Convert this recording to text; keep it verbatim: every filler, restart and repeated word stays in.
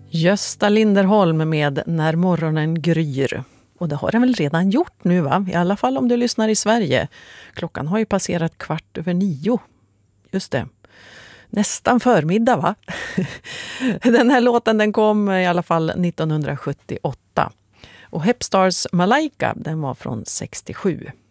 Gösta Linderholm med När morgonen gryr. Och det har den väl redan gjort nu, va? I alla fall om du lyssnar i Sverige. Klockan har ju passerat kvart över nio. Just det. Nästan förmiddag, va? Den här låten den kom i alla fall nittonhundrasjuttioåtta. Och Hepstars Malaika, den var från sextiosju.